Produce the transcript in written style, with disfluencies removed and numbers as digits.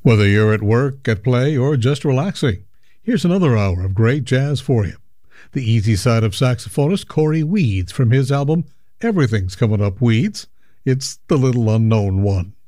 Whether you're at work, at play, or just relaxing, here's another hour of great jazz for you. The easy side of saxophonist Corey Weeds from his album Everything's Coming Up Weeds. It's the little unknown one.